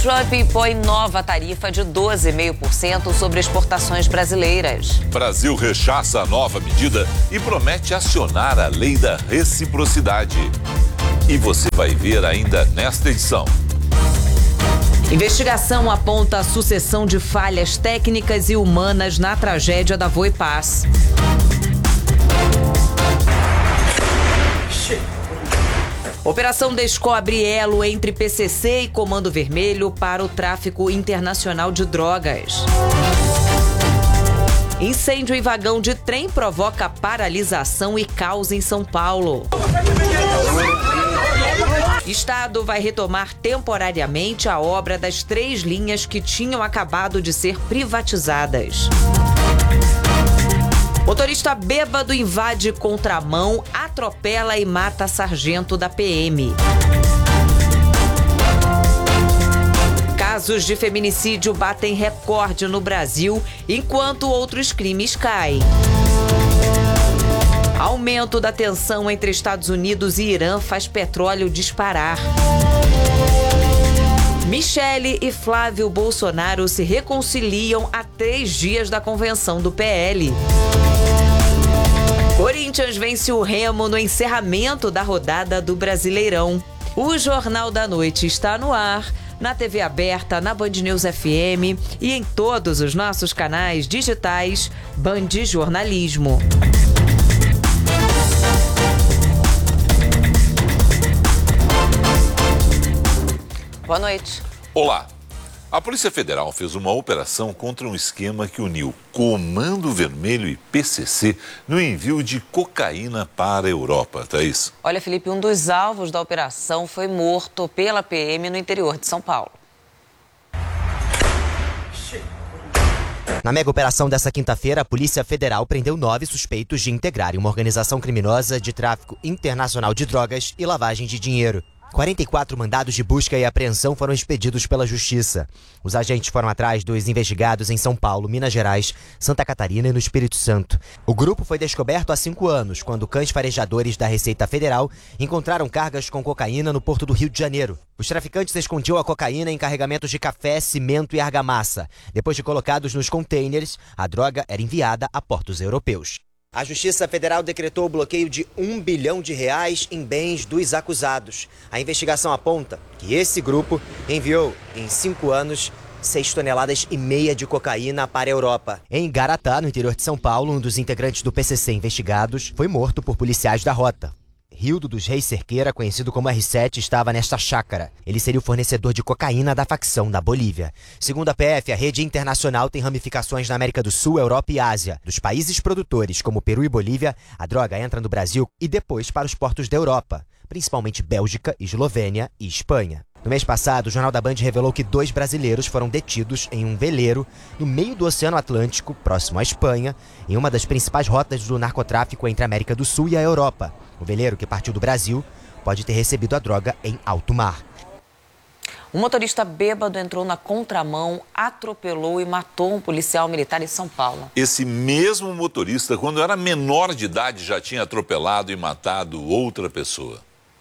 Trump impõe nova tarifa de 12,5% sobre exportações brasileiras. Brasil rechaça a nova medida e promete acionar a lei da reciprocidade. E você vai ver ainda nesta edição. Investigação aponta a sucessão de falhas técnicas e humanas na tragédia da Voipaz. Operação descobre elo entre PCC e Comando Vermelho para o tráfico internacional de drogas. Incêndio em vagão de trem provoca paralisação e caos em São Paulo. Estado vai retomar temporariamente a obra das 3 linhas que tinham acabado de ser privatizadas. Motorista bêbado invade contramão, atropela e mata sargento da PM. Casos de feminicídio batem recorde no Brasil, enquanto outros crimes caem. Aumento da tensão entre Estados Unidos e Irã faz petróleo disparar. Michele e Flávio Bolsonaro se reconciliam a 3 dias da convenção do PL. Corinthians vence o Remo no encerramento da rodada do Brasileirão. O Jornal da Noite está no ar, na TV aberta, na Band News FM e em todos os nossos canais digitais Band Jornalismo. Boa noite. Olá. A Polícia Federal fez uma operação contra um esquema que uniu Comando Vermelho e PCC no envio de cocaína para a Europa, Thaís. Olha, Felipe, um dos alvos da operação foi morto pela PM no interior de São Paulo. Na mega operação dessa quinta-feira, a Polícia Federal prendeu 9 suspeitos de integrarem uma organização criminosa de tráfico internacional de drogas e lavagem de dinheiro. 44 mandados de busca e apreensão foram expedidos pela Justiça. Os agentes foram atrás dos investigados em São Paulo, Minas Gerais, Santa Catarina e no Espírito Santo. O grupo foi descoberto há 5 anos, quando cães farejadores da Receita Federal encontraram cargas com cocaína no porto do Rio de Janeiro. Os traficantes escondiam a cocaína em carregamentos de café, cimento e argamassa. Depois de colocados nos containers, a droga era enviada a portos europeus. A Justiça Federal decretou o bloqueio de R$1 bilhão em bens dos acusados. A investigação aponta que esse grupo enviou, em 5 anos, 6,5 toneladas de cocaína para a Europa. Em Garatá, no interior de São Paulo, um dos integrantes do PCC investigados foi morto por policiais da rota. Rildo dos Reis Cerqueira, conhecido como R7, estava nesta chácara. Ele seria o fornecedor de cocaína da facção da Bolívia. Segundo a PF, a rede internacional tem ramificações na América do Sul, Europa e Ásia. Dos países produtores, como Peru e Bolívia, a droga entra no Brasil e depois para os portos da Europa, principalmente Bélgica, Eslovênia e Espanha. No mês passado, o Jornal da Band revelou que 2 brasileiros foram detidos em um veleiro no meio do Oceano Atlântico, próximo à Espanha, em uma das principais rotas do narcotráfico entre a América do Sul e a Europa. O veleiro, que partiu do Brasil, pode ter recebido a droga em alto mar. Um motorista bêbado entrou na contramão, atropelou e matou um policial militar em São Paulo. Esse mesmo motorista, quando era menor de idade, já tinha atropelado e matado outra pessoa.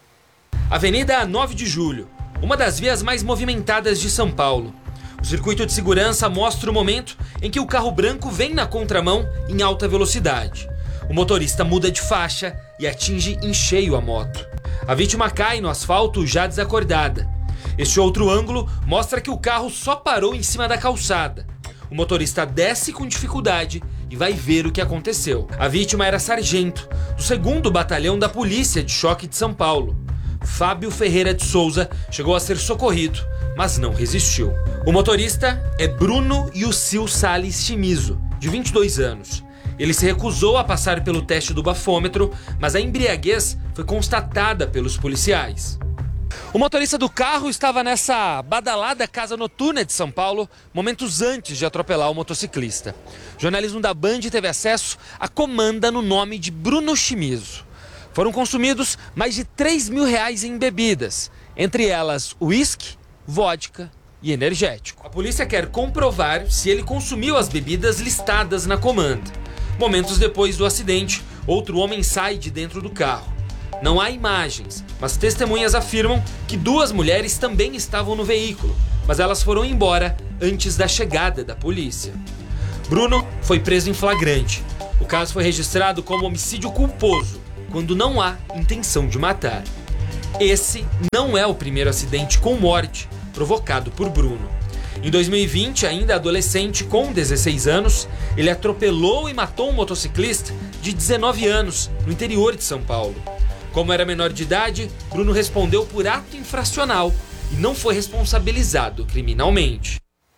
Avenida 9 de Julho, uma das vias mais movimentadas de São Paulo. O circuito de segurança mostra o momento em que o carro branco vem na contramão em alta velocidade. O motorista muda de faixa e atinge em cheio a moto. A vítima cai no asfalto já desacordada. Este outro ângulo mostra que o carro só parou em cima da calçada. O motorista desce com dificuldade e vai ver o que aconteceu. A vítima era sargento, do 2º Batalhão da Polícia de Choque de São Paulo. Fábio Ferreira de Souza chegou a ser socorrido, mas não resistiu. O motorista é Bruno Yusil Salles Chimizo, de 22 anos. Ele se recusou a passar pelo teste do bafômetro, mas a embriaguez foi constatada pelos policiais. O motorista do carro estava nessa badalada casa noturna de São Paulo momentos antes de atropelar o motociclista. O jornalismo da Band teve acesso à comanda no nome de Bruno Chimizo. Foram consumidos mais de R$3 mil em bebidas, entre elas uísque, vodka e energético. A polícia quer comprovar se ele consumiu as bebidas listadas na comanda. Momentos depois do acidente, outro homem sai de dentro do carro. Não há imagens, mas testemunhas afirmam que 2 mulheres também estavam no veículo, mas elas foram embora antes da chegada da polícia. Bruno foi preso em flagrante. O caso foi registrado como homicídio culposo, quando não há intenção de matar. Esse não é o primeiro acidente com morte provocado por Bruno. Em 2020, ainda adolescente com 16 anos, ele atropelou e matou um motociclista de 19 anos no interior de São Paulo. Como era menor de idade, Bruno respondeu por ato infracional e não foi responsabilizado criminalmente.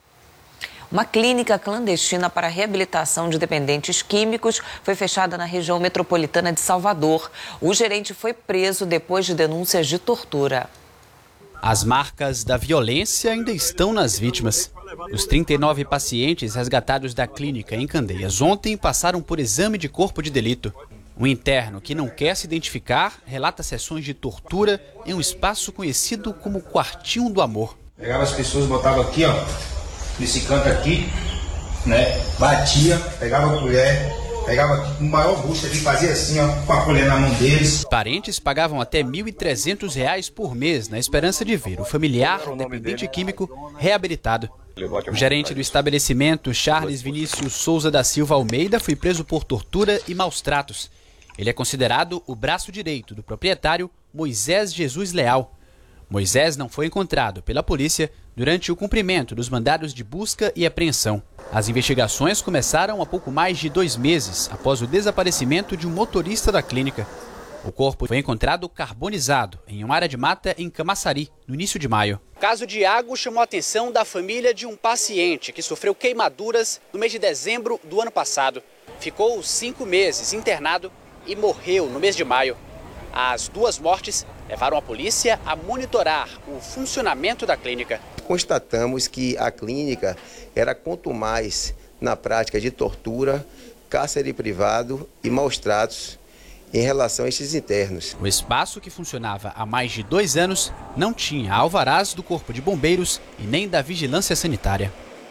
Uma clínica clandestina para reabilitação de dependentes químicos foi fechada na região metropolitana de Salvador. O gerente foi preso depois de denúncias de tortura. As marcas da violência ainda estão nas vítimas. Os 39 pacientes resgatados da clínica em Candeias ontem passaram por exame de corpo de delito. Um interno que não quer se identificar relata sessões de tortura em um espaço conhecido como Quartinho do Amor. Pegava as pessoas, botava aqui, ó, nesse canto aqui, né? Batia, pegava a colher, pegava o maior busto aqui, fazia assim, ó, com a colher na mão deles. Parentes pagavam até R$ 1.300 por mês na esperança de ver o familiar dependente químico reabilitado. O gerente do estabelecimento, Charles Vinícius Souza da Silva Almeida, foi preso por tortura e maus tratos. Ele é considerado o braço direito do proprietário Moisés Jesus Leal. Moisés não foi encontrado pela polícia durante o cumprimento dos mandados de busca e apreensão. As investigações começaram há pouco mais de 2 meses após o desaparecimento de um motorista da clínica. O corpo foi encontrado carbonizado em uma área de mata em Camaçari, no início de maio. O caso de Iago chamou a atenção da família de um paciente que sofreu queimaduras no mês de dezembro do ano passado. Ficou 5 meses internado e morreu no mês de maio. As 2 mortes levaram a polícia a monitorar o funcionamento da clínica. Constatamos que a clínica era contumaz na prática de tortura, cárcere privado e maus tratos em relação a estes internos. O espaço, que funcionava há mais de 2 anos, não tinha alvarás do Corpo de Bombeiros e nem da Vigilância Sanitária.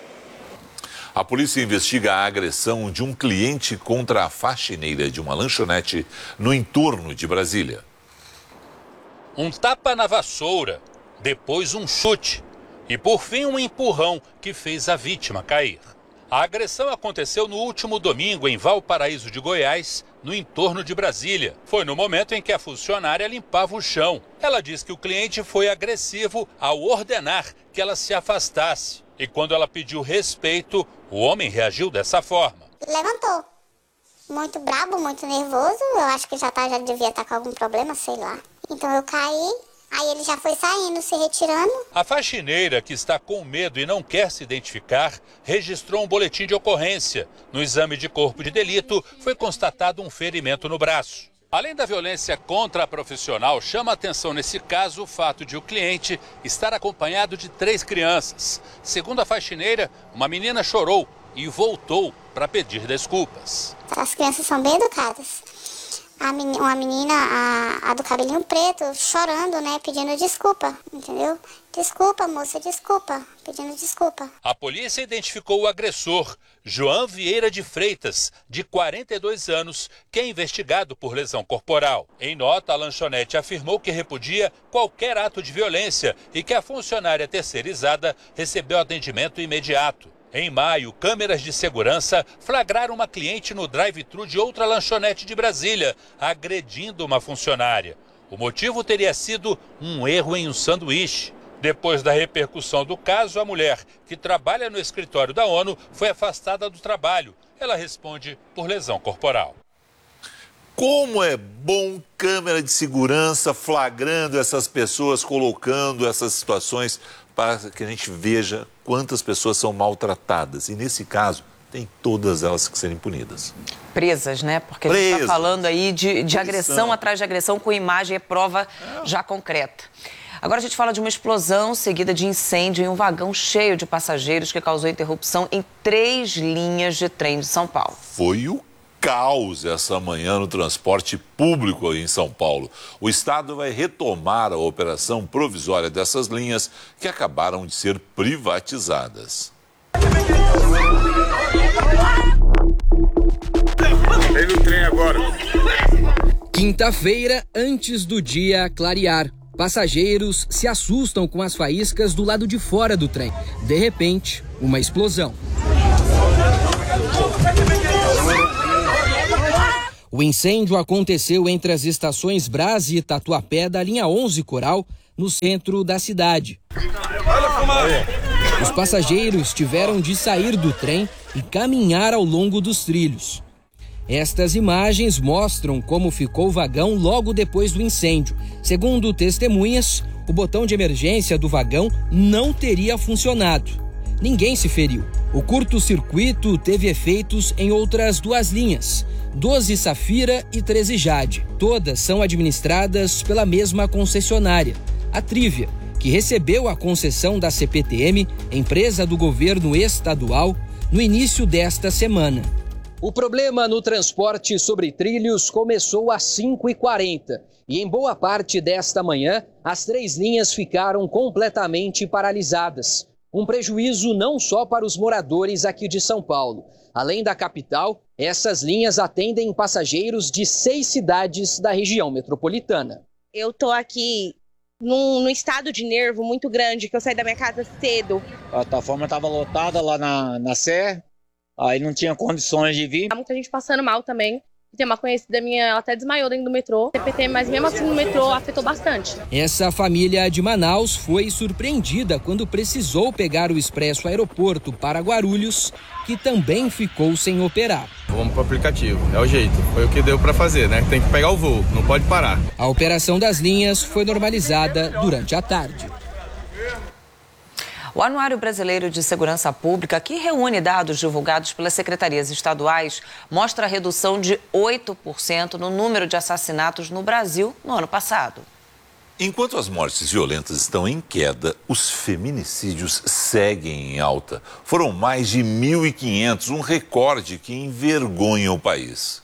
A polícia investiga a agressão de um cliente contra a faxineira de uma lanchonete no entorno de Brasília. Um tapa na vassoura, depois um chute e, por fim, um empurrão que fez a vítima cair. A agressão aconteceu no último domingo em Valparaíso de Goiás, no entorno de Brasília. Foi no momento em que a funcionária limpava o chão. Ela diz que o cliente foi agressivo ao ordenar que ela se afastasse. E quando ela pediu respeito, o homem reagiu dessa forma. Levantou. Muito brabo, muito nervoso. Eu acho que já devia estar com algum problema, sei lá. Então eu caí, aí ele já foi saindo, se retirando. A faxineira, que está com medo e não quer se identificar, registrou um boletim de ocorrência. No exame de corpo de delito, foi constatado um ferimento no braço. Além da violência contra a profissional, chama a atenção nesse caso o fato de o cliente estar acompanhado de 3 crianças. Segundo a faxineira, uma menina chorou e voltou para pedir desculpas. As crianças são bem educadas. Uma menina, a do cabelinho preto, chorando, né, pedindo desculpa, entendeu? Desculpa, moça, desculpa, pedindo desculpa. A polícia identificou o agressor, João Vieira de Freitas, de 42 anos, que é investigado por lesão corporal. Em nota, a lanchonete afirmou que repudia qualquer ato de violência e que a funcionária terceirizada recebeu atendimento imediato. Em maio, câmeras de segurança flagraram uma cliente no drive-thru de outra lanchonete de Brasília, agredindo uma funcionária. O motivo teria sido um erro em um sanduíche. Depois da repercussão do caso, a mulher, que trabalha no escritório da ONU, foi afastada do trabalho. Ela responde por lesão corporal. Como é bom câmera de segurança flagrando essas pessoas, colocando essas situações para que a gente veja quantas pessoas são maltratadas. E nesse caso, tem todas elas que serem punidas. Presas, né? Porque a gente está falando aí de agressão atrás de agressão com imagem e prova já concreta. Agora a gente fala de uma explosão seguida de incêndio em um vagão cheio de passageiros que causou interrupção em 3 linhas de trem de São Paulo. Foi o caos essa manhã no transporte público aí em São Paulo. O Estado vai retomar a operação provisória dessas linhas que acabaram de ser privatizadas. Vem no trem agora. Quinta-feira, antes do dia clarear. Passageiros se assustam com as faíscas do lado de fora do trem. De repente, uma explosão. O incêndio aconteceu entre as estações Brás e Tatuapé da linha 11 Coral, no centro da cidade. Os passageiros tiveram de sair do trem e caminhar ao longo dos trilhos. Estas imagens mostram como ficou o vagão logo depois do incêndio. Segundo testemunhas, o botão de emergência do vagão não teria funcionado. Ninguém se feriu. O curto-circuito teve efeitos em outras duas linhas, 12 Safira e 13 Jade. Todas são administradas pela mesma concessionária, a Trívia, que recebeu a concessão da CPTM, empresa do governo estadual, no início desta semana. O problema no transporte sobre trilhos começou às 5h40 e em boa parte desta manhã, as 3 linhas ficaram completamente paralisadas. Um prejuízo não só para os moradores aqui de São Paulo. Além da capital, essas linhas atendem passageiros de 6 cidades da região metropolitana. Eu tô aqui num estado de nervo muito grande, que eu saí da minha casa cedo. A plataforma estava lotada lá na Sé, aí não tinha condições de vir. Há muita gente passando mal também. Tem uma conhecida minha, ela até desmaiou dentro do metrô, CPT, mas mesmo assim no metrô afetou bastante. Essa família de Manaus foi surpreendida quando precisou pegar o expresso aeroporto para Guarulhos, que também ficou sem operar. Vamos pro aplicativo, é o jeito, foi o que deu para fazer, né? Tem que pegar o voo, não pode parar. A operação das linhas foi normalizada durante a tarde. O Anuário Brasileiro de Segurança Pública, que reúne dados divulgados pelas secretarias estaduais, mostra a redução de 8% no número de assassinatos no Brasil no ano passado. Enquanto as mortes violentas estão em queda, os feminicídios seguem em alta. Foram mais de 1.500, um recorde que envergonha o país.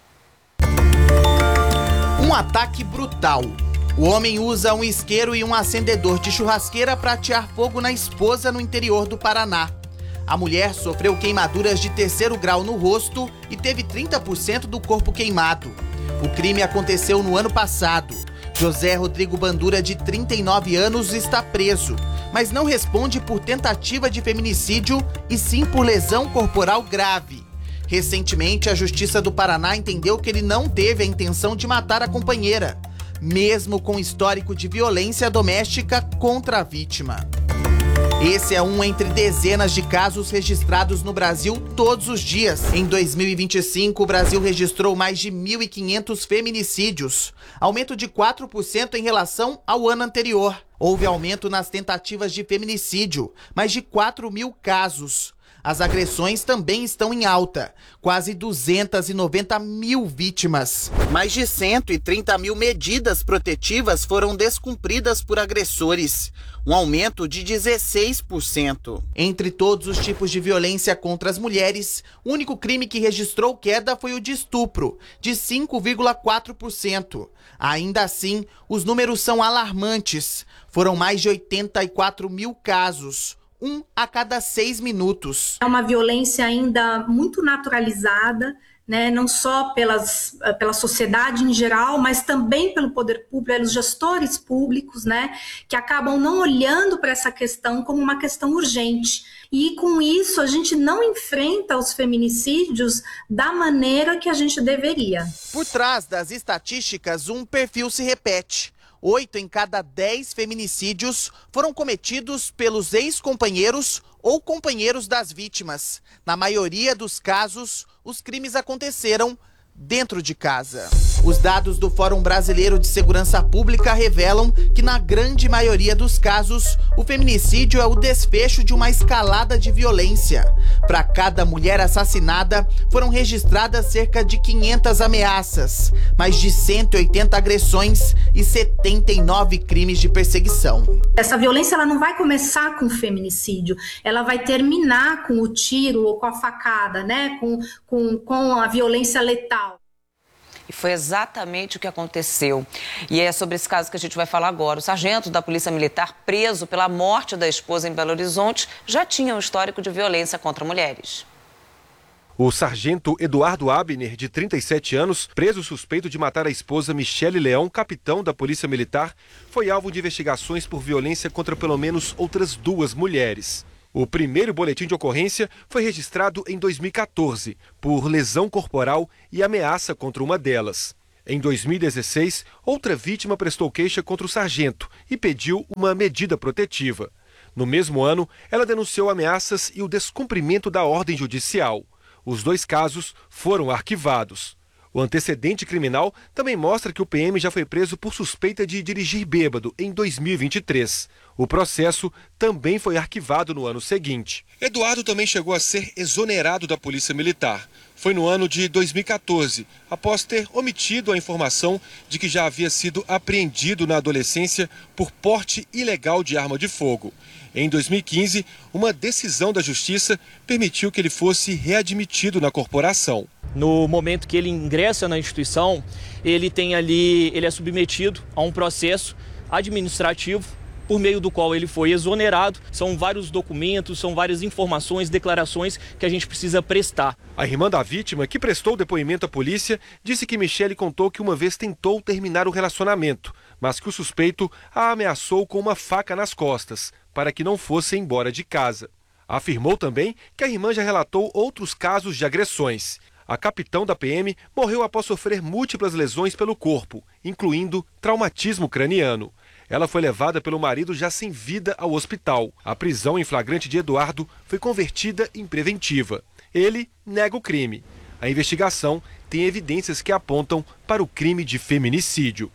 Um ataque brutal. O homem usa um isqueiro e um acendedor de churrasqueira para atear fogo na esposa no interior do Paraná. A mulher sofreu queimaduras de 3º grau no rosto e teve 30% do corpo queimado. O crime aconteceu no ano passado. José Rodrigo Bandura, de 39 anos, está preso, mas não responde por tentativa de feminicídio e sim por lesão corporal grave. Recentemente, a Justiça do Paraná entendeu que ele não teve a intenção de matar a companheira, mesmo com histórico de violência doméstica contra a vítima. Esse é um entre dezenas de casos registrados no Brasil todos os dias. Em 2025, o Brasil registrou mais de 1.500 feminicídios, aumento de 4% em relação ao ano anterior. Houve aumento nas tentativas de feminicídio, mais de 4.000 casos. As agressões também estão em alta, quase 290 mil vítimas. Mais de 130 mil medidas protetivas foram descumpridas por agressores, um aumento de 16%. Entre todos os tipos de violência contra as mulheres, o único crime que registrou queda foi o de estupro, de 5,4%. Ainda assim, os números são alarmantes. Foram mais de 84 mil casos. 1 a cada 6 minutos. É uma violência ainda muito naturalizada, né? Não só pela sociedade em geral, mas também pelo poder público, pelos gestores públicos, né? Que acabam não olhando para essa questão como uma questão urgente. E com isso a gente não enfrenta os feminicídios da maneira que a gente deveria. Por trás das estatísticas, um perfil se repete. 8 em cada 10 feminicídios foram cometidos pelos ex-companheiros ou companheiros das vítimas. Na maioria dos casos, os crimes aconteceram dentro de casa. Os dados do Fórum Brasileiro de Segurança Pública revelam que, na grande maioria dos casos, o feminicídio é o desfecho de uma escalada de violência. Para cada mulher assassinada, foram registradas cerca de 500 ameaças, mais de 180 agressões e 79 crimes de perseguição. Essa violência ela não vai começar com o feminicídio, ela vai terminar com o tiro ou com a facada, né? Com a violência letal. E foi exatamente o que aconteceu. E é sobre esse caso que a gente vai falar agora. O sargento da Polícia Militar, preso pela morte da esposa em Belo Horizonte, já tinha um histórico de violência contra mulheres. O sargento Eduardo Abner, de 37 anos, preso suspeito de matar a esposa Michele Leão, capitão da Polícia Militar, foi alvo de investigações por violência contra pelo menos outras 2 mulheres. O primeiro boletim de ocorrência foi registrado em 2014, por lesão corporal e ameaça contra uma delas. Em 2016, outra vítima prestou queixa contra o sargento e pediu uma medida protetiva. No mesmo ano, ela denunciou ameaças e o descumprimento da ordem judicial. Os 2 casos foram arquivados. O antecedente criminal também mostra que o PM já foi preso por suspeita de dirigir bêbado em 2023. O processo também foi arquivado no ano seguinte. Eduardo também chegou a ser exonerado da Polícia Militar. Foi no ano de 2014, após ter omitido a informação de que já havia sido apreendido na adolescência por porte ilegal de arma de fogo. Em 2015, uma decisão da Justiça permitiu que ele fosse readmitido na corporação. No momento que ele ingressa na instituição, ele é submetido a um processo administrativo por meio do qual ele foi exonerado. São vários documentos, são várias informações, declarações que a gente precisa prestar. A irmã da vítima, que prestou depoimento à polícia, disse que Michele contou que uma vez tentou terminar o relacionamento, mas que o suspeito a ameaçou com uma faca nas costas, para que não fosse embora de casa. Afirmou também que a irmã já relatou outros casos de agressões. A capitão da PM morreu após sofrer múltiplas lesões pelo corpo, incluindo traumatismo craniano. Ela foi levada pelo marido já sem vida ao hospital. A prisão em flagrante de Eduardo foi convertida em preventiva. Ele nega o crime. A investigação tem evidências que apontam para o crime de feminicídio.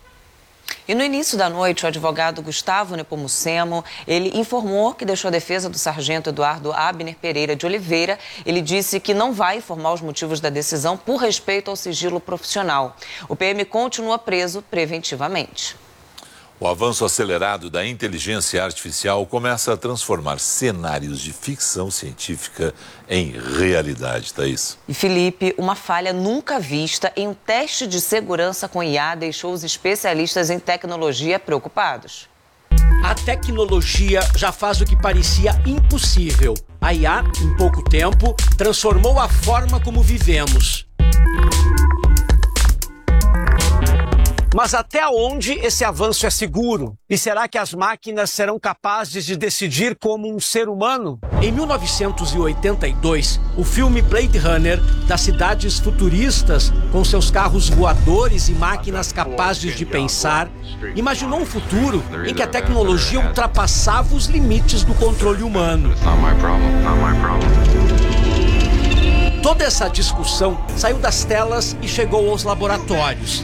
E no início da noite, o advogado Gustavo Nepomucemo, ele informou que deixou a defesa do sargento Eduardo Abner Pereira de Oliveira. Ele disse que não vai informar os motivos da decisão por respeito ao sigilo profissional. O PM continua preso preventivamente. O avanço acelerado da inteligência artificial começa a transformar cenários de ficção científica em realidade, Thaís. E Felipe, uma falha nunca vista em um teste de segurança com IA deixou os especialistas em tecnologia preocupados. A tecnologia já faz o que parecia impossível. A IA, em pouco tempo, transformou a forma como vivemos. Mas até onde esse avanço é seguro? E será que as máquinas serão capazes de decidir como um ser humano? Em 1982, o filme Blade Runner, das cidades futuristas, com seus carros voadores e máquinas capazes de pensar, imaginou um futuro em que a tecnologia ultrapassava os limites do controle humano. Toda essa discussão saiu das telas e chegou aos laboratórios.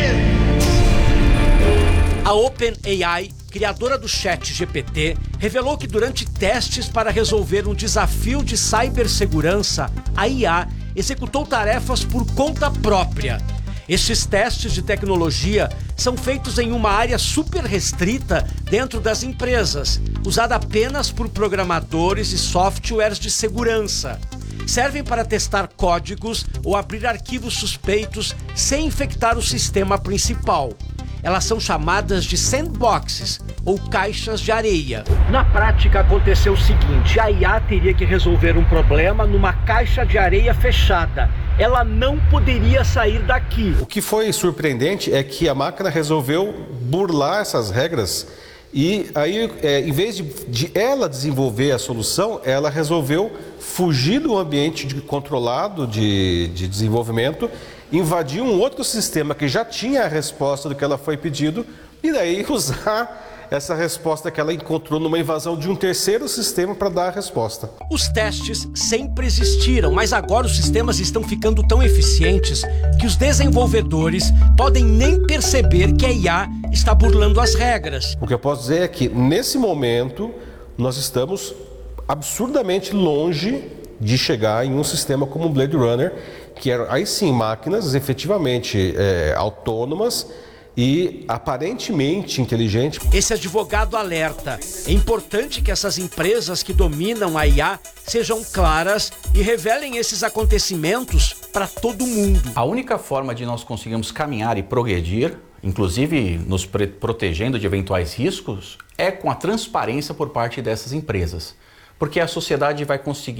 A OpenAI, criadora do ChatGPT, revelou que durante testes para resolver um desafio de cibersegurança, a IA executou tarefas por conta própria. Estes testes de tecnologia são feitos em uma área super restrita dentro das empresas, usada apenas por programadores e softwares de segurança. Servem para testar códigos ou abrir arquivos suspeitos sem infectar o sistema principal. Elas são chamadas de sandboxes, ou caixas de areia. Na prática, aconteceu o seguinte: a IA teria que resolver um problema numa caixa de areia fechada. Ela não poderia sair daqui. O que foi surpreendente é que a máquina resolveu burlar essas regras e aí, em vez de ela desenvolver a solução, ela resolveu fugir do ambiente controlado de desenvolvimento, invadir um outro sistema que já tinha a resposta do que ela foi pedido e daí usar essa resposta que ela encontrou numa invasão de um terceiro sistema para dar a resposta. Os testes sempre existiram, mas agora os sistemas estão ficando tão eficientes que os desenvolvedores podem nem perceber que a IA está burlando as regras. O que eu posso dizer é que, nesse momento, nós estamos absurdamente longe de chegar em um sistema como o Blade Runner, que eram, aí sim, máquinas efetivamente autônomas e aparentemente inteligentes. Esse advogado alerta: é importante que essas empresas que dominam a IA sejam claras e revelem esses acontecimentos para todo mundo. A única forma de nós conseguirmos caminhar e progredir, inclusive nos protegendo de eventuais riscos, é com a transparência por parte dessas empresas. Porque a sociedade vai conseguir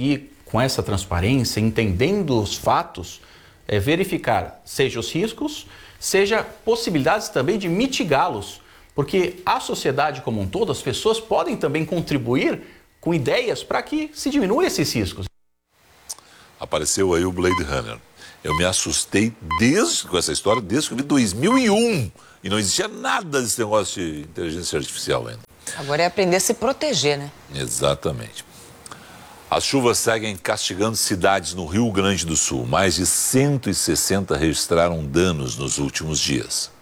com essa transparência, entendendo os fatos, verificar seja os riscos, seja possibilidades também de mitigá-los, porque a sociedade como um todo, as pessoas podem também contribuir com ideias para que se diminua esses riscos. Apareceu aí o Blade Runner. Eu me assustei com essa história desde que eu vi 2001 e não existia nada desse negócio de inteligência artificial ainda. Agora é aprender a se proteger, né? Exatamente. As chuvas seguem castigando cidades no Rio Grande do Sul. Mais de 160 registraram danos nos últimos dias.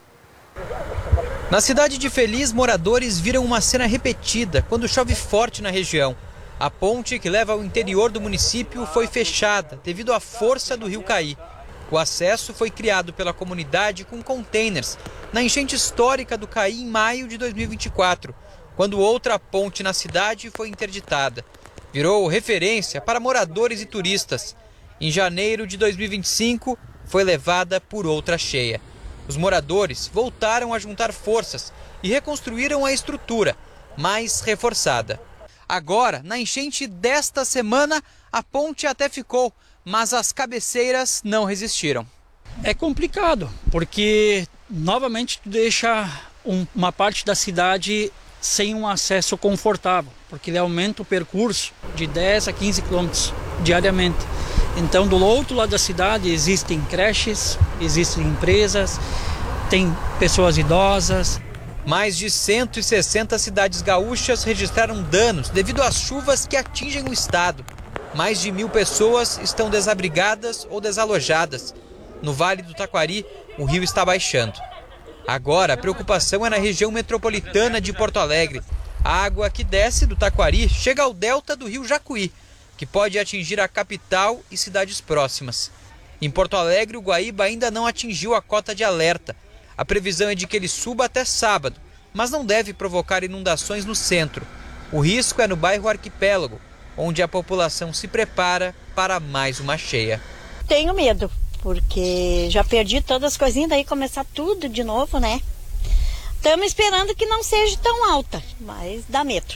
Na cidade de Feliz, moradores viram uma cena repetida quando chove forte na região. A ponte que leva ao interior do município foi fechada devido à força do rio cair. O acesso foi criado pela comunidade com containers na enchente histórica do Caí em maio de 2024, quando outra ponte na cidade foi interditada. Virou referência para moradores e turistas. Em janeiro de 2025, foi levada por outra cheia. Os moradores voltaram a juntar forças e reconstruíram a estrutura, mais reforçada. Agora, na enchente desta semana, a ponte até ficou, mas as cabeceiras não resistiram. É complicado, porque novamente deixa uma parte da cidade sem um acesso confortável, porque ele aumenta o percurso de 10 a 15 quilômetros diariamente. Então, do outro lado da cidade existem creches, existem empresas, tem pessoas idosas. Mais de 160 cidades gaúchas registraram danos devido às chuvas que atingem o estado. Mais de 1.000 pessoas estão desabrigadas ou desalojadas. No Vale do Taquari, o rio está baixando. Agora, a preocupação é na região metropolitana de Porto Alegre. A água que desce do Taquari chega ao delta do rio Jacuí, que pode atingir a capital e cidades próximas. Em Porto Alegre, o Guaíba ainda não atingiu a cota de alerta. A previsão é de que ele suba até sábado, mas não deve provocar inundações no centro. O risco é no bairro Arquipélago, onde a população se prepara para mais uma cheia. Tenho medo, porque já perdi todas as coisinhas, daí começar tudo de novo, né? Estamos esperando que não seja tão alta, mas dá medo.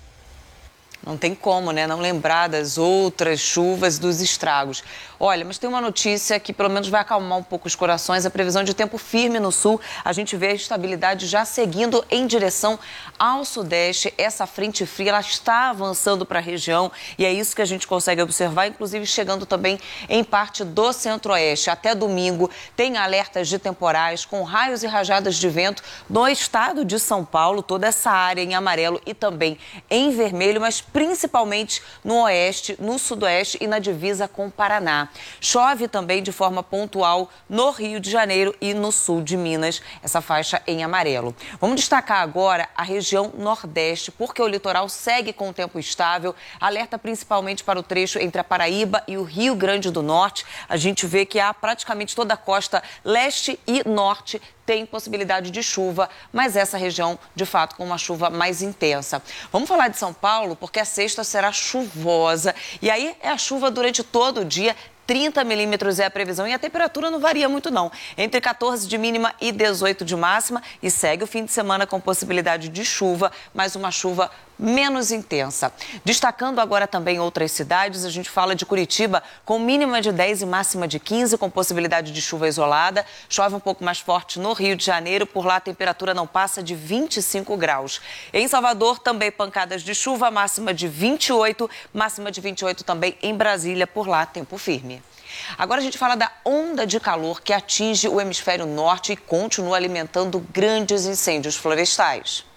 Não tem como, né? Não lembrar das outras chuvas, dos estragos. Olha, mas tem uma notícia que pelo menos vai acalmar um pouco os corações. A previsão de tempo firme no sul. A gente vê a estabilidade já seguindo em direção ao sudeste. Essa frente fria, ela está avançando para a região e é isso que a gente consegue observar, inclusive chegando também em parte do centro-oeste. Até domingo tem alertas de temporais com raios e rajadas de vento no estado de São Paulo, toda essa área em amarelo e também em vermelho, mas principalmente no oeste, no sudoeste e na divisa com o Paraná. Chove também de forma pontual no Rio de Janeiro e no sul de Minas, essa faixa em amarelo. Vamos destacar agora a região nordeste, porque o litoral segue com o tempo estável, alerta principalmente para o trecho entre a Paraíba e o Rio Grande do Norte. A gente vê que há praticamente toda a costa leste e norte tem possibilidade de chuva, mas essa região, de fato, com uma chuva mais intensa. Vamos falar de São Paulo, porque a sexta será chuvosa. E aí é a chuva durante todo o dia. 30 milímetros é a previsão e a temperatura não varia muito não, entre 14 de mínima e 18 de máxima, e segue o fim de semana com possibilidade de chuva, mas uma chuva menos intensa. Destacando agora também outras cidades, a gente fala de Curitiba com mínima de 10 e máxima de 15, com possibilidade de chuva isolada. Chove um pouco mais forte no Rio de Janeiro, por lá a temperatura não passa de 25 graus. Em Salvador também pancadas de chuva, máxima de 28, máxima de 28 também em Brasília, por lá tempo firme. Agora a gente fala da onda de calor que atinge o hemisfério norte e continua alimentando grandes incêndios florestais.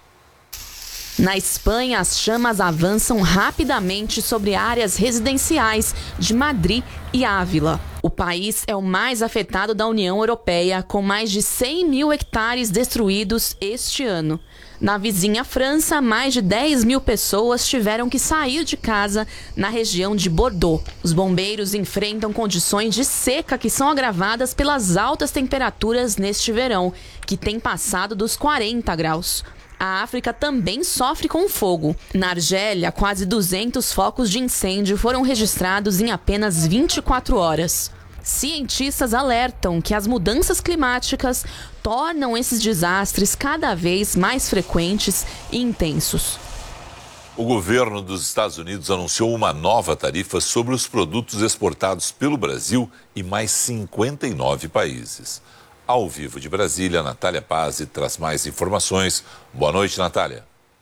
Na Espanha, as chamas avançam rapidamente sobre áreas residenciais de Madrid e Ávila. O país é o mais afetado da União Europeia, com mais de 100 mil hectares destruídos este ano. Na vizinha França, mais de 10 mil pessoas tiveram que sair de casa na região de Bordeaux. Os bombeiros enfrentam condições de seca que são agravadas pelas altas temperaturas neste verão, que tem passado dos 40 graus. A África também sofre com fogo. Na Argélia, quase 200 focos de incêndio foram registrados em apenas 24 horas. Cientistas alertam que as mudanças climáticas tornam esses desastres cada vez mais frequentes e intensos. O governo dos Estados Unidos anunciou uma nova tarifa sobre os produtos exportados pelo Brasil e mais 59 países. Ao vivo de Brasília, Natália Pazzi traz mais informações. Boa noite, Natália.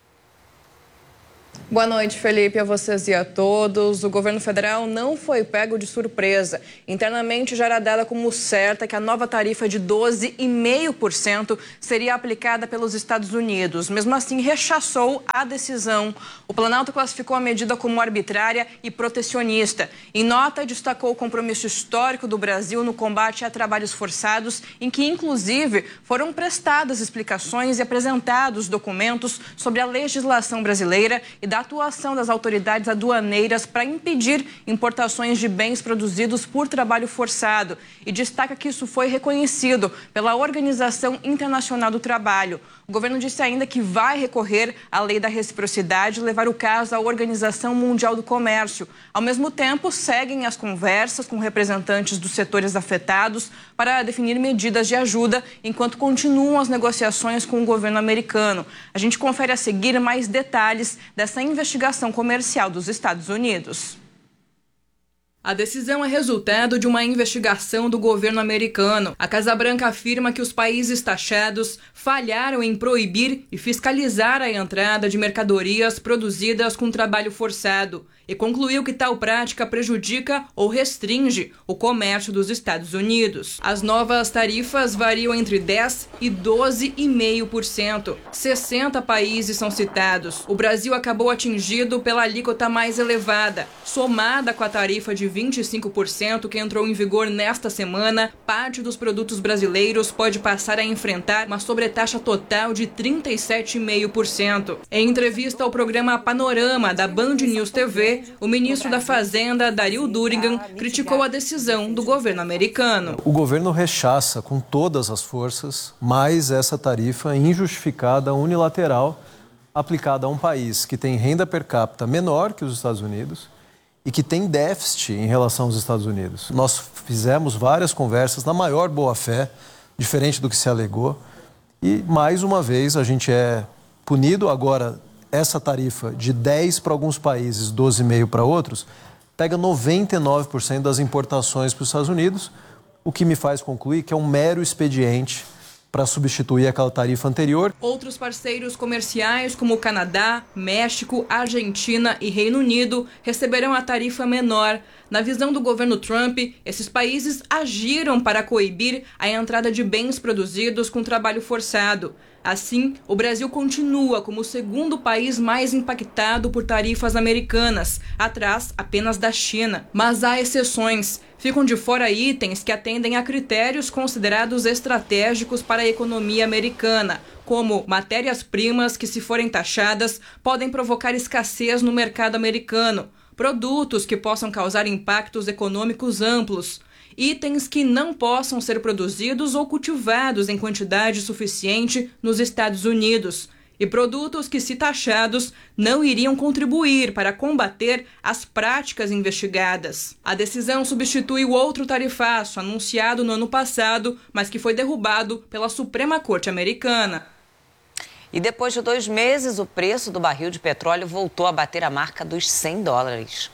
Boa noite, Felipe, a vocês e a todos. O governo federal não foi pego de surpresa. Internamente já era dada como certa que a nova tarifa de 12,5% seria aplicada pelos Estados Unidos. Mesmo assim, rechaçou a decisão. O Planalto classificou a medida como arbitrária e protecionista. Em nota, destacou o compromisso histórico do Brasil no combate a trabalhos forçados, em que, inclusive, foram prestadas explicações e apresentados documentos sobre a legislação brasileira e da atuação das autoridades aduaneiras para impedir importações de bens produzidos por trabalho forçado. E destaca que isso foi reconhecido pela Organização Internacional do Trabalho. O governo disse ainda que vai recorrer à lei da reciprocidade e levar o caso à Organização Mundial do Comércio. Ao mesmo tempo, seguem as conversas com representantes dos setores afetados para definir medidas de ajuda, enquanto continuam as negociações com o governo americano. A gente confere a seguir mais detalhes dessa investigação comercial dos Estados Unidos. A decisão é resultado de uma investigação do governo americano. A Casa Branca afirma que os países taxados falharam em proibir e fiscalizar a entrada de mercadorias produzidas com trabalho forçado e concluiu que tal prática prejudica ou restringe o comércio dos Estados Unidos. As novas tarifas variam entre 10% e 12,5%. 60 países são citados. O Brasil acabou atingido pela alíquota mais elevada. Somada com a tarifa de 25% que entrou em vigor nesta semana, parte dos produtos brasileiros pode passar a enfrentar uma sobretaxa total de 37,5%. Em entrevista ao programa Panorama da Band News TV, o ministro da Fazenda, Daryl Durigan, criticou a decisão do governo americano. O governo rechaça com todas as forças mais essa tarifa injustificada, unilateral, aplicada a um país que tem renda per capita menor que os Estados Unidos e que tem déficit em relação aos Estados Unidos. Nós fizemos várias conversas na maior boa-fé, diferente do que se alegou, e mais uma vez a gente é punido. Agora, essa tarifa de 10 para alguns países, 12,5 para outros, pega 99% das importações para os Estados Unidos, o que me faz concluir que é um mero expediente para substituir aquela tarifa anterior. Outros parceiros comerciais, como o Canadá, México, Argentina e Reino Unido, receberão a tarifa menor. Na visão do governo Trump, esses países agiram para coibir a entrada de bens produzidos com trabalho forçado. Assim, o Brasil continua como o segundo país mais impactado por tarifas americanas, atrás apenas da China. Mas há exceções. Ficam de fora itens que atendem a critérios considerados estratégicos para a economia americana, como matérias-primas que, se forem taxadas, podem provocar escassez no mercado americano, produtos que possam causar impactos econômicos amplos, itens que não possam ser produzidos ou cultivados em quantidade suficiente nos Estados Unidos e produtos que, se taxados, não iriam contribuir para combater as práticas investigadas. A decisão substitui o outro tarifaço anunciado no ano passado, mas que foi derrubado pela Suprema Corte americana. E depois de 2 meses, o preço do barril de petróleo voltou a bater a marca dos $100.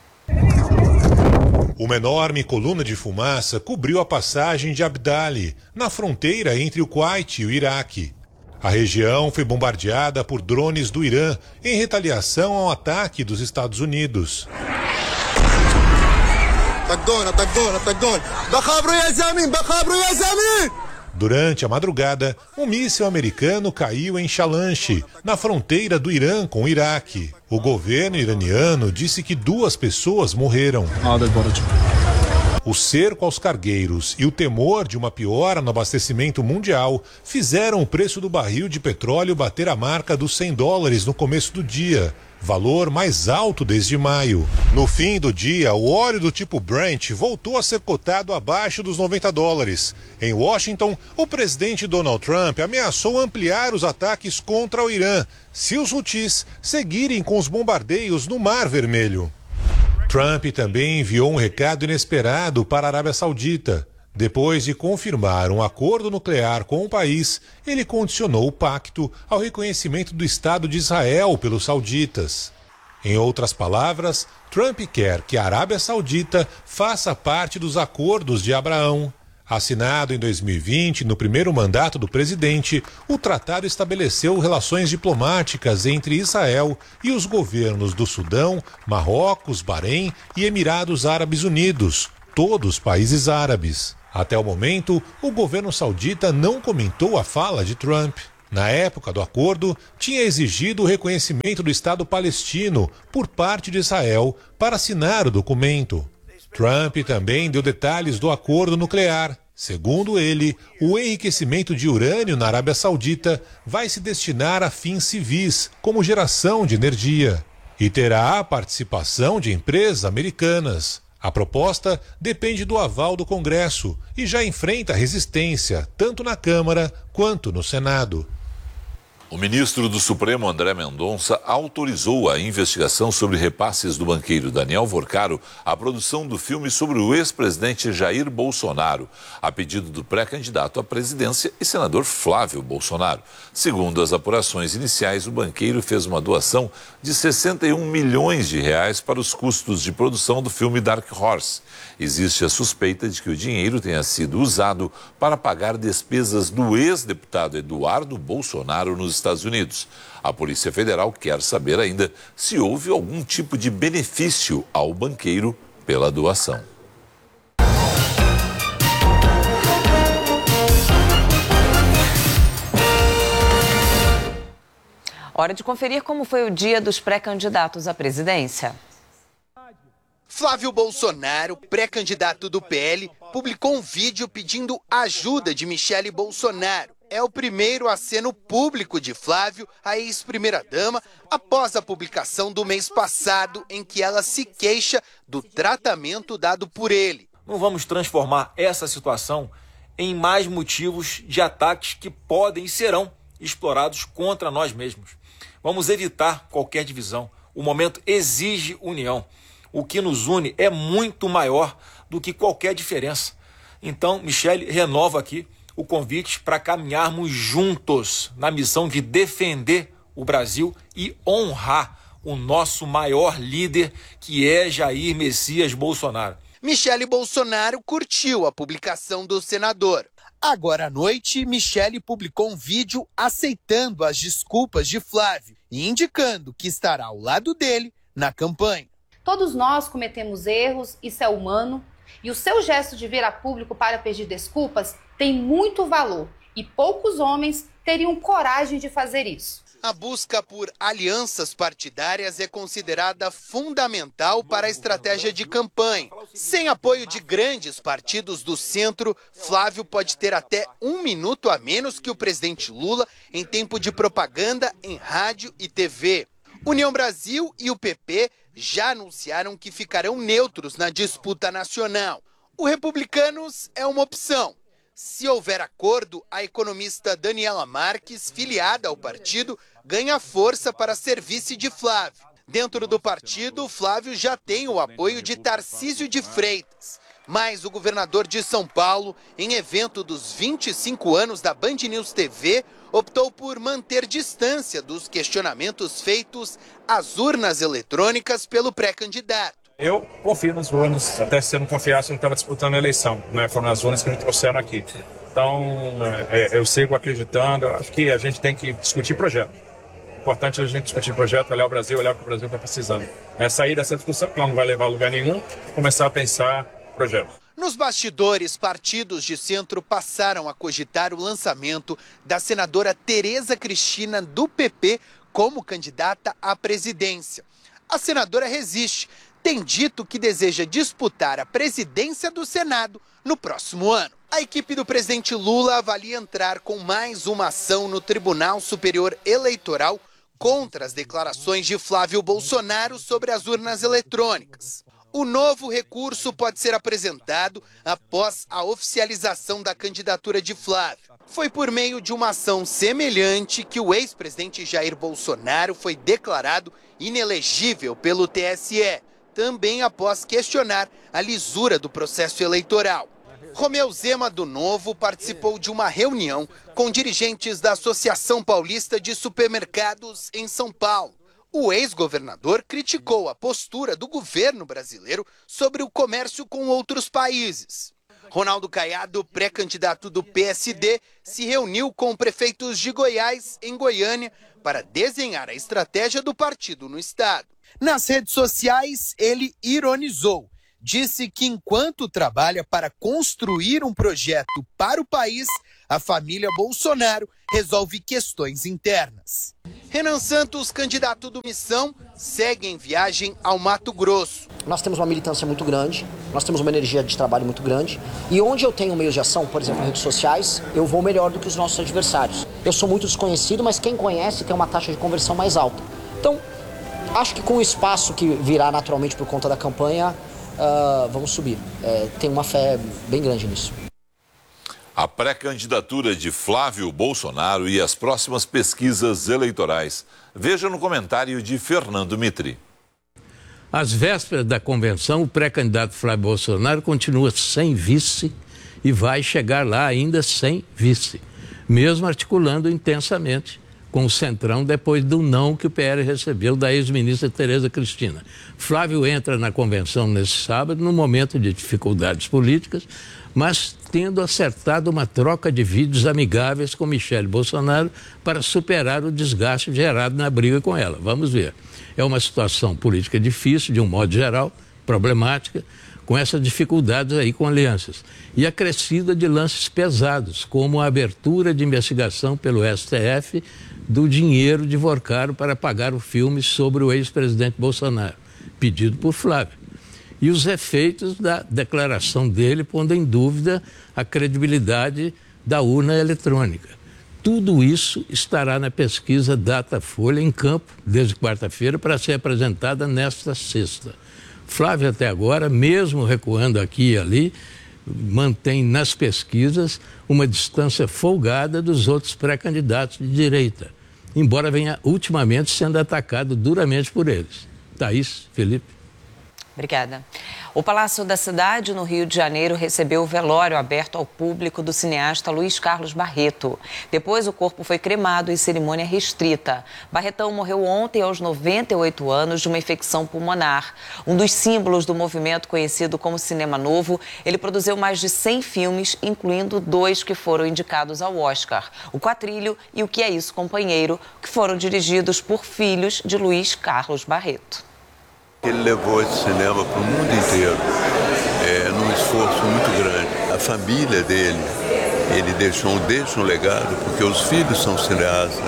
Uma enorme coluna de fumaça cobriu a passagem de Abdali, na fronteira entre o Kuwait e o Iraque. A região foi bombardeada por drones do Irã em retaliação ao ataque dos Estados Unidos. Durante a madrugada, um míssil americano caiu em Shalanshi, na fronteira do Irã com o Iraque. O governo iraniano disse que 2 pessoas morreram. O cerco aos cargueiros e o temor de uma piora no abastecimento mundial fizeram o preço do barril de petróleo bater a marca dos $100 no começo do dia, valor mais alto desde maio. No fim do dia, o óleo do tipo Brent voltou a ser cotado abaixo dos $90. Em Washington, o presidente Donald Trump ameaçou ampliar os ataques contra o Irã se os Houthis seguirem com os bombardeios no Mar Vermelho. Trump também enviou um recado inesperado para a Arábia Saudita. Depois de confirmar um acordo nuclear com o país, ele condicionou o pacto ao reconhecimento do Estado de Israel pelos sauditas. Em outras palavras, Trump quer que a Arábia Saudita faça parte dos acordos de Abraão. Assinado em 2020, no primeiro mandato do presidente, o tratado estabeleceu relações diplomáticas entre Israel e os governos do Sudão, Marrocos, Bahrein e Emirados Árabes Unidos, todos países árabes. Até o momento, o governo saudita não comentou a fala de Trump. Na época do acordo, tinha exigido o reconhecimento do Estado palestino por parte de Israel para assinar o documento. Trump também deu detalhes do acordo nuclear. Segundo ele, o enriquecimento de urânio na Arábia Saudita vai se destinar a fins civis, como geração de energia, e terá a participação de empresas americanas. A proposta depende do aval do Congresso e já enfrenta resistência, tanto na Câmara quanto no Senado. O ministro do Supremo, André Mendonça, autorizou a investigação sobre repasses do banqueiro Daniel Vorcaro à produção do filme sobre o ex-presidente Jair Bolsonaro, a pedido do pré-candidato à presidência e senador Flávio Bolsonaro. Segundo as apurações iniciais, o banqueiro fez uma doação de 61 milhões de reais para os custos de produção do filme Dark Horse. Existe a suspeita de que o dinheiro tenha sido usado para pagar despesas do ex-deputado Eduardo Bolsonaro nos Estados Unidos. A Polícia Federal quer saber ainda se houve algum tipo de benefício ao banqueiro pela doação. Hora de conferir como foi o dia dos pré-candidatos à presidência. Flávio Bolsonaro, pré-candidato do PL, publicou um vídeo pedindo ajuda de Michele Bolsonaro. É o primeiro aceno público de Flávio, a ex-primeira-dama, após a publicação do mês passado, em que ela se queixa do tratamento dado por ele. Não vamos transformar essa situação em mais motivos de ataques que podem e serão explorados contra nós mesmos. Vamos evitar qualquer divisão. O momento exige união. O que nos une é muito maior do que qualquer diferença. Então, Michele, renova aqui o convite para caminharmos juntos na missão de defender o Brasil e honrar o nosso maior líder, que é Jair Messias Bolsonaro. Michele Bolsonaro curtiu a publicação do senador. Agora à noite, Michele publicou um vídeo aceitando as desculpas de Flávio e indicando que estará ao lado dele na campanha. Todos nós cometemos erros, isso é humano, e o seu gesto de vir a público para pedir desculpas tem muito valor, e poucos homens teriam coragem de fazer isso. A busca por alianças partidárias é considerada fundamental para a estratégia de campanha. Sem apoio de grandes partidos do centro, Flávio pode ter até 1 minuto a menos que o presidente Lula em tempo de propaganda em rádio e TV. União Brasil e o PP já anunciaram que ficarão neutros na disputa nacional. O Republicanos é uma opção. Se houver acordo, a economista Daniela Marques, filiada ao partido, ganha força para ser vice de Flávio. Dentro do partido, Flávio já tem o apoio de Tarcísio de Freitas. Mas o governador de São Paulo, em evento dos 25 anos da Band News TV, optou por manter distância dos questionamentos feitos às urnas eletrônicas pelo pré-candidato. Eu confio nas urnas, até se eu não confiasse, eu não estava disputando a eleição, né? Foram as urnas que me trouxeram aqui. Então, eu sigo acreditando, acho que a gente tem que discutir projeto. O importante é a gente discutir projeto, olhar o Brasil, olhar o que o Brasil está precisando. É sair dessa discussão, que não vai levar a lugar nenhum, começar a pensar projeto. Nos bastidores, partidos de centro passaram a cogitar o lançamento da senadora Tereza Cristina, do PP, como candidata à presidência. A senadora resiste. Tem dito que deseja disputar a presidência do Senado no próximo ano. A equipe do presidente Lula avalia entrar com mais uma ação no Tribunal Superior Eleitoral contra as declarações de Flávio Bolsonaro sobre as urnas eletrônicas. O novo recurso pode ser apresentado após a oficialização da candidatura de Flávio. Foi por meio de uma ação semelhante que o ex-presidente Jair Bolsonaro foi declarado inelegível pelo TSE, também após questionar a lisura do processo eleitoral. Romeu Zema, do Novo, participou de uma reunião com dirigentes da Associação Paulista de Supermercados em São Paulo. O ex-governador criticou a postura do governo brasileiro sobre o comércio com outros países. Ronaldo Caiado, pré-candidato do PSD, se reuniu com prefeitos de Goiás, em Goiânia, para desenhar a estratégia do partido no estado. Nas redes sociais, ele ironizou. Disse que enquanto trabalha para construir um projeto para o país, a família Bolsonaro resolve questões internas. Renan Santos, candidato do Missão, segue em viagem ao Mato Grosso. Nós temos uma militância muito grande, nós temos uma energia de trabalho muito grande e onde eu tenho meios de ação, por exemplo, em redes sociais, eu vou melhor do que os nossos adversários. Eu sou muito desconhecido, mas quem conhece tem uma taxa de conversão mais alta. Então, acho que com o espaço que virá naturalmente por conta da campanha, vamos subir. Tenho uma fé bem grande nisso. A pré-candidatura de Flávio Bolsonaro e as próximas pesquisas eleitorais. Veja no comentário de Fernando Mitri. Às vésperas da convenção, o pré-candidato Flávio Bolsonaro continua sem vice e vai chegar lá ainda sem vice, mesmo articulando intensamente com o Centrão depois do não que o PL recebeu da ex-ministra Tereza Cristina. Flávio entra na convenção nesse sábado, num momento de dificuldades políticas, mas tendo acertado uma troca de vídeos amigáveis com Michele Bolsonaro para superar o desgaste gerado na briga com ela. Vamos ver. É uma situação política difícil, de um modo geral, problemática, com essas dificuldades aí com alianças. E acrescida de lances pesados, como a abertura de investigação pelo STF do dinheiro de Vorcaro para pagar o filme sobre o ex-presidente Bolsonaro, pedido por Flávio. E os efeitos da declaração dele, pondo em dúvida a credibilidade da urna eletrônica. Tudo isso estará na pesquisa Datafolha em campo, desde quarta-feira, para ser apresentada nesta sexta. Flávio, até agora, mesmo recuando aqui e ali, mantém nas pesquisas uma distância folgada dos outros pré-candidatos de direita, embora venha ultimamente sendo atacado duramente por eles. Thaís, Felipe. Obrigada. O Palácio da Cidade, no Rio de Janeiro, recebeu o velório aberto ao público do cineasta Luiz Carlos Barreto. Depois, o corpo foi cremado em cerimônia restrita. Barretão morreu ontem aos 98 anos de uma infecção pulmonar. Um dos símbolos do movimento conhecido como Cinema Novo, ele produziu mais de 100 filmes, incluindo 2 que foram indicados ao Oscar. O Quatrilho e O Que É Isso, Companheiro, que foram dirigidos por filhos de Luiz Carlos Barreto. Ele levou esse cinema para o mundo inteiro, num esforço muito grande. A família dele, ele deixa um legado, porque os filhos são cineastas,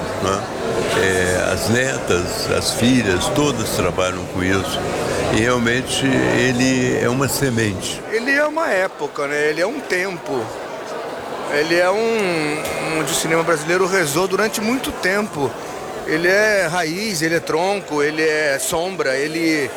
né? As netas, as filhas, todas trabalham com isso. E realmente ele é uma semente. Ele é uma época, né? Ele é um tempo. Ele é onde o cinema brasileiro rezou durante muito tempo. Ele é raiz, ele é tronco, ele é sombra, ele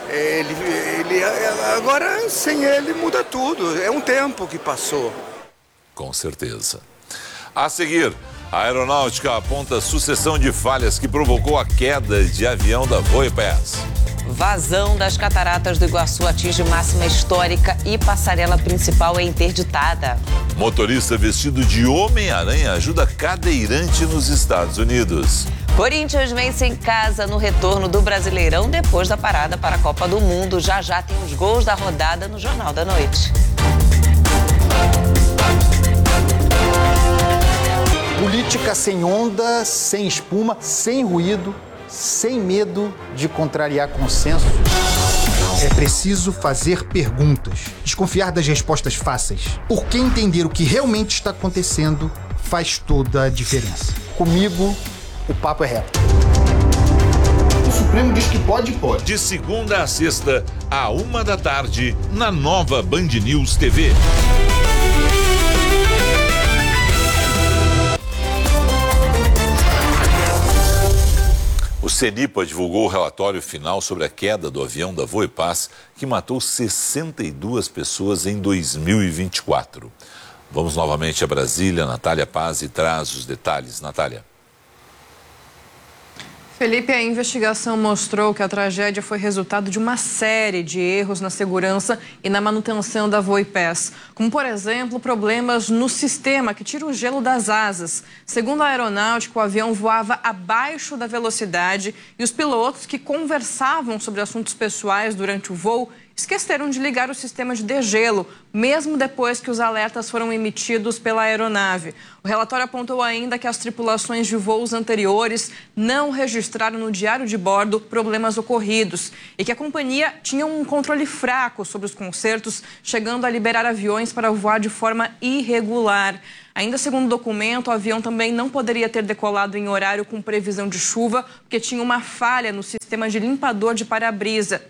agora sem ele muda tudo. É um tempo que passou. Com certeza. A seguir, a aeronáutica aponta sucessão de falhas que provocou a queda de avião da Voipass. Vazão das cataratas do Iguaçu atinge máxima histórica e passarela principal é interditada. Motorista vestido de Homem-Aranha ajuda cadeirante nos Estados Unidos. Corinthians vence em casa no retorno do Brasileirão depois da parada para a Copa do Mundo. Já tem os gols da rodada no Jornal da Noite. Política sem onda, sem espuma, sem ruído, sem medo de contrariar consenso. É preciso fazer perguntas, desconfiar das respostas fáceis, porque entender o que realmente está acontecendo faz toda a diferença. Comigo, o papo é reto. O Supremo diz que pode. De segunda a sexta, à 13h, na nova Band News TV. O CENIPA divulgou o relatório final sobre a queda do avião da Voipass, que matou 62 pessoas em 2024. Vamos novamente a Brasília. Natália Pazzi traz os detalhes. Natália. Felipe, a investigação mostrou que a tragédia foi resultado de uma série de erros na segurança e na manutenção da Voipés, como, por exemplo, problemas no sistema que tira o gelo das asas. Segundo a aeronáutica, o avião voava abaixo da velocidade e os pilotos que conversavam sobre assuntos pessoais durante o voo esqueceram de ligar o sistema de degelo, mesmo depois que os alertas foram emitidos pela aeronave. O relatório apontou ainda que as tripulações de voos anteriores não registraram no diário de bordo problemas ocorridos e que a companhia tinha um controle fraco sobre os consertos, chegando a liberar aviões para voar de forma irregular. Ainda segundo o documento, o avião também não poderia ter decolado em horário com previsão de chuva, porque tinha uma falha no sistema de limpador de para-brisa.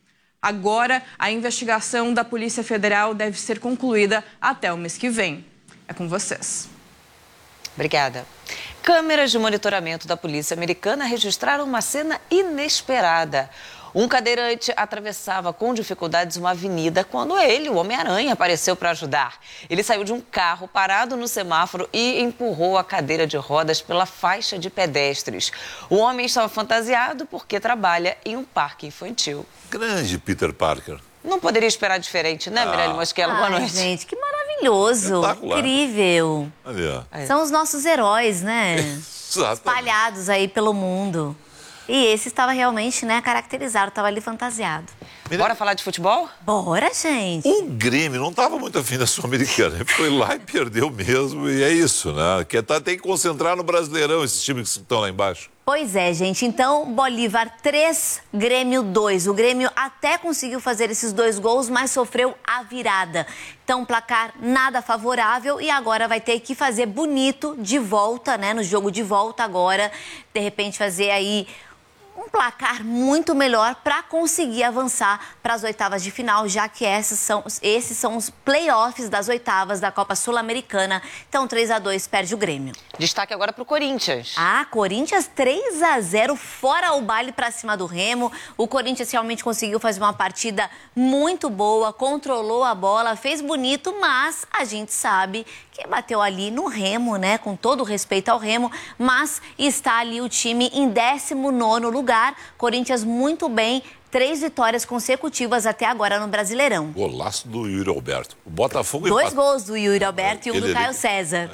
Agora, a investigação da Polícia Federal deve ser concluída até o mês que vem. É com vocês. Obrigada. Câmeras de monitoramento da polícia americana registraram uma cena inesperada. Um cadeirante atravessava com dificuldades uma avenida quando ele, o Homem-Aranha, apareceu para ajudar. Ele saiu de um carro parado no semáforo e empurrou a cadeira de rodas pela faixa de pedestres. O homem estava fantasiado porque trabalha em um parque infantil. Grande Peter Parker. Não poderia esperar diferente, né, Mirelle Mosquelo? Boa noite. Gente, que maravilhoso. Incrível. Ali, são os nossos heróis, né? Exatamente. Espalhados aí pelo mundo. E esse estava realmente, né, caracterizado, estava ali fantasiado. Bora falar de futebol? Bora, gente. O Grêmio não estava muito afim da Sul-Americana. Ele foi lá e perdeu mesmo, e é isso, né? Tem que concentrar no Brasileirão, esses times que estão lá embaixo. Pois é, gente. Então, Bolívar 3, Grêmio 2. O Grêmio até conseguiu fazer esses 2 gols, mas sofreu a virada. Então, placar nada favorável e agora vai ter que fazer bonito de volta, né? No jogo de volta agora, de repente fazer aí um placar muito melhor para conseguir avançar para as oitavas de final, já que esses são os playoffs das oitavas da Copa Sul-Americana. Então, 3-2 perde o Grêmio. Destaque agora para o Corinthians. Corinthians 3-0, fora o baile para cima do Remo. O Corinthians realmente conseguiu fazer uma partida muito boa, controlou a bola, fez bonito, mas a gente sabe que bateu ali no Remo, né? Com todo o respeito ao Remo, mas está ali o time em 19º lugar. Corinthians muito bem, 3 vitórias consecutivas até agora no Brasileirão. Golaço do Yuri Alberto. O Botafogo 2 gols do Yuri Alberto e um do Caio César.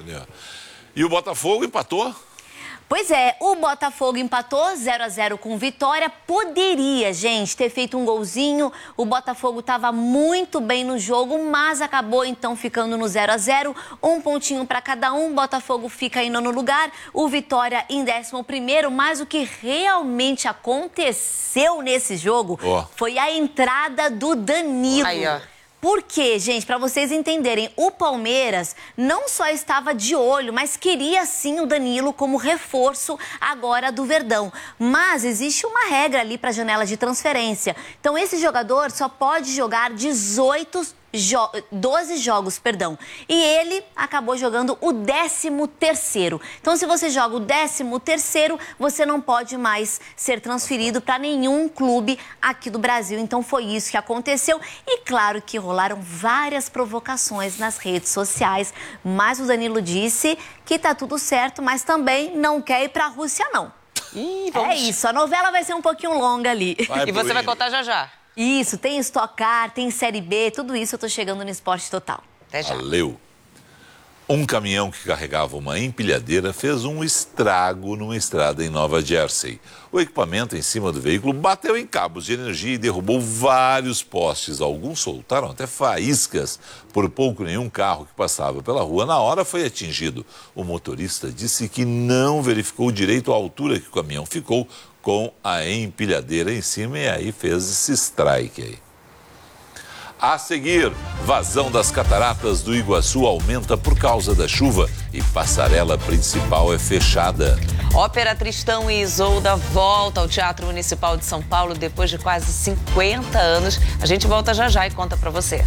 E o Botafogo empatou? Pois é, o Botafogo empatou 0-0 com Vitória. Poderia, gente, ter feito um golzinho. O Botafogo estava muito bem no jogo, mas acabou então ficando no 0-0. 1 pontinho para cada um. Botafogo fica em 9º lugar. O Vitória em 11º. Mas o que realmente aconteceu nesse jogo foi a entrada do Danilo. Aí, ó. Por quê, gente? Para vocês entenderem, o Palmeiras não só estava de olho, mas queria sim o Danilo como reforço agora do Verdão. Mas existe uma regra ali para a janela de transferência. Então esse jogador só pode jogar 12 jogos, e ele acabou jogando o 13º. Então, se você joga o 13º, você não pode mais ser transferido para nenhum clube aqui do Brasil. Então, foi isso que aconteceu. E claro que rolaram várias provocações nas redes sociais, mas o Danilo disse que tá tudo certo, mas também não quer ir para a Rússia, não. É isso, a novela vai ser um pouquinho longa ali. E você vai contar já já. Isso, tem Stock Car, tem Série B, tudo isso eu tô chegando no Esporte Total. Até já. Valeu. Um caminhão que carregava uma empilhadeira fez um estrago numa estrada em Nova Jersey. O equipamento em cima do veículo bateu em cabos de energia e derrubou vários postes. Alguns soltaram até faíscas. Por pouco, nenhum carro que passava pela rua na hora foi atingido. O motorista disse que não verificou direito a altura que o caminhão ficou com a empilhadeira em cima e aí fez esse strike aí. A seguir, vazão das cataratas do Iguaçu aumenta por causa da chuva e passarela principal é fechada. Ópera Tristão e Isolda volta ao Teatro Municipal de São Paulo depois de quase 50 anos. A gente volta já já e conta pra você.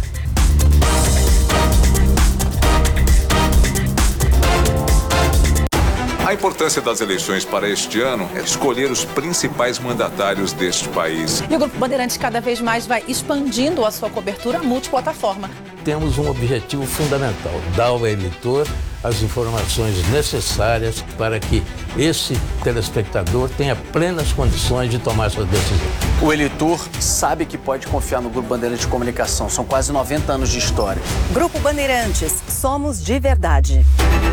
A importância das eleições para este ano é escolher os principais mandatários deste país. E o Grupo Bandeirantes cada vez mais vai expandindo a sua cobertura multiplataforma. temos um objetivo fundamental: dar ao eleitor as informações necessárias para que esse telespectador tenha plenas condições de tomar sua decisão. O eleitor sabe que pode confiar no Grupo Bandeirantes de Comunicação. São quase 90 anos de história. Grupo Bandeirantes, somos de verdade.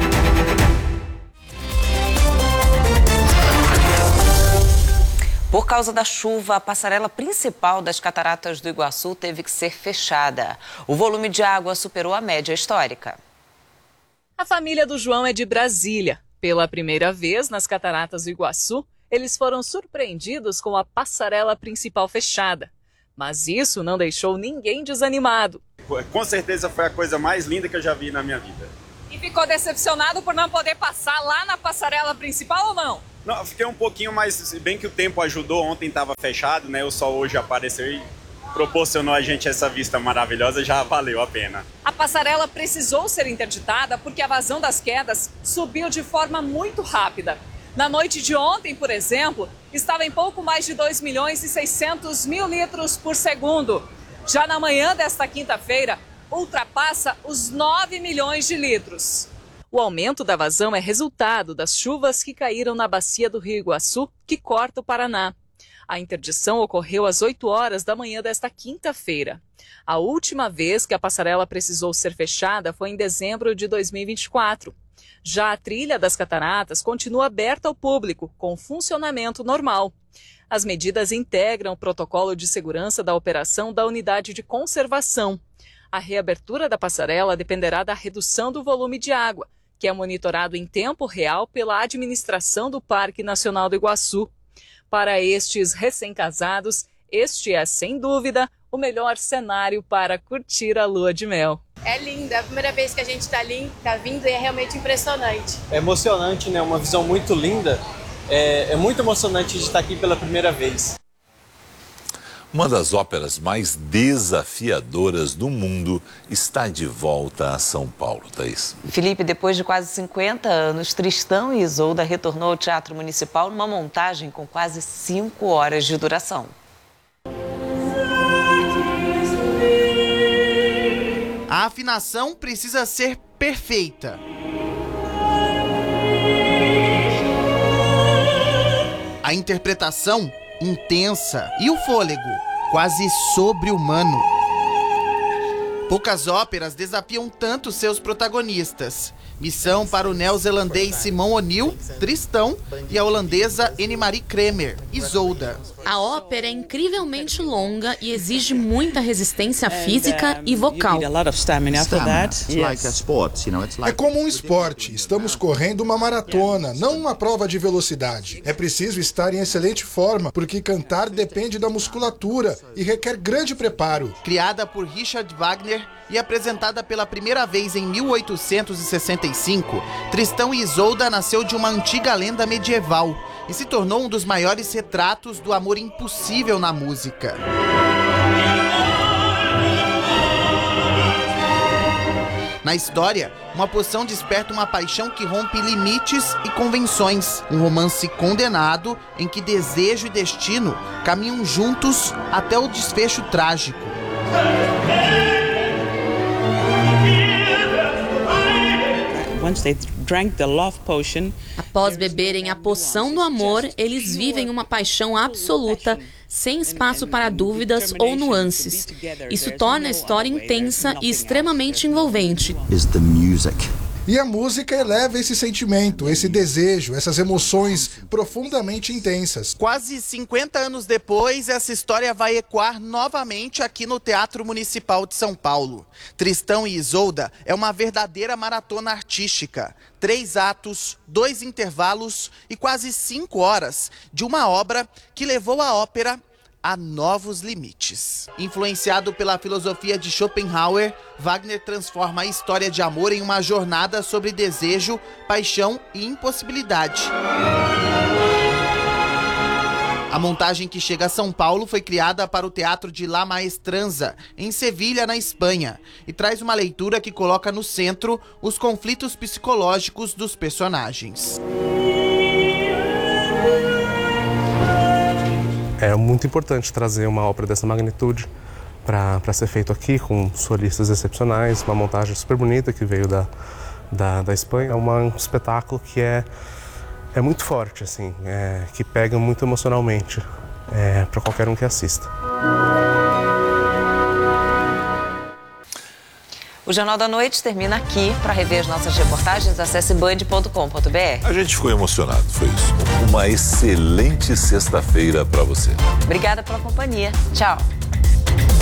Por causa da chuva, a passarela principal das Cataratas do Iguaçu teve que ser fechada. O volume de água superou a média histórica. A família do João é de Brasília. Pela primeira vez nas Cataratas do Iguaçu, eles foram surpreendidos com a passarela principal fechada. Mas isso não deixou ninguém desanimado. Com certeza foi a coisa mais linda que eu já vi na minha vida. E ficou decepcionado por não poder passar lá na passarela principal ou não? Não, fiquei um pouquinho, mas se bem que o tempo ajudou, ontem estava fechado, né? O sol hoje apareceu e proporcionou a gente essa vista maravilhosa, já valeu a pena. A passarela precisou ser interditada porque a vazão das quedas subiu de forma muito rápida. Na noite de ontem, por exemplo, estava em pouco mais de 2.600.000 litros por segundo. Já na manhã desta quinta-feira, ultrapassa os 9 milhões de litros. O aumento da vazão é resultado das chuvas que caíram na bacia do Rio Iguaçu, que corta o Paraná. A interdição ocorreu às 8 horas da manhã desta quinta-feira. A última vez que a passarela precisou ser fechada foi em dezembro de 2024. Já a trilha das Cataratas continua aberta ao público, com funcionamento normal. As medidas integram o protocolo de segurança da operação da unidade de conservação. A reabertura da passarela dependerá da redução do volume de água, que é monitorado em tempo real pela administração do Parque Nacional do Iguaçu. Para estes recém-casados, este é, sem dúvida, o melhor cenário para curtir a lua de mel. É linda, é a primeira vez que a gente está vindo e é realmente impressionante. É emocionante, né? Uma visão muito linda. É muito emocionante de estar aqui pela primeira vez. Uma das óperas mais desafiadoras do mundo está de volta a São Paulo, Thaís. Felipe, depois de quase 50 anos, Tristão e Isolda retornou ao Teatro Municipal numa montagem com quase 5 horas de duração. A afinação precisa ser perfeita. A interpretação intensa e o fôlego quase sobre-humano. Poucas óperas desafiam tanto seus protagonistas. Missão para o neozelandês Simon O'Neill, Tristão, e a holandesa Anne-Marie Kremer, Isolda. A ópera é incrivelmente longa e exige muita resistência física e vocal. É como um esporte. Estamos correndo uma maratona, não uma prova de velocidade. É preciso estar em excelente forma, porque cantar depende da musculatura e requer grande preparo. Criada por Richard Wagner e apresentada pela primeira vez em 1865, Tristão e Isolda nasceu de uma antiga lenda medieval e se tornou um dos maiores retratos do amor impossível na música. Na história, uma poção desperta uma paixão que rompe limites e convenções. Um romance condenado em que desejo e destino caminham juntos até o desfecho trágico. Após beberem a poção do amor, eles vivem uma paixão absoluta, sem espaço para dúvidas ou nuances. Isso torna a história intensa e extremamente envolvente. E a música eleva esse sentimento, esse desejo, essas emoções profundamente intensas. Quase 50 anos depois, essa história vai ecoar novamente aqui no Teatro Municipal de São Paulo. Tristão e Isolda é uma verdadeira maratona artística. 3 atos, 2 intervalos e quase 5 horas de uma obra que levou a ópera a novos limites. Influenciado pela filosofia de Schopenhauer, Wagner transforma a história de amor em uma jornada sobre desejo, paixão e impossibilidade. A montagem que chega a São Paulo foi criada para o Teatro de La Maestranza, em Sevilha, na Espanha, e traz uma leitura que coloca no centro os conflitos psicológicos dos personagens. É muito importante trazer uma ópera dessa magnitude para ser feito aqui com solistas excepcionais, uma montagem super bonita que veio da Espanha. É um espetáculo que é muito forte, assim, que pega muito emocionalmente para qualquer um que assista. O Jornal da Noite termina aqui. Para rever as nossas reportagens, acesse band.com.br. A gente ficou emocionado, foi isso. Uma excelente sexta-feira para você. Obrigada pela companhia. Tchau.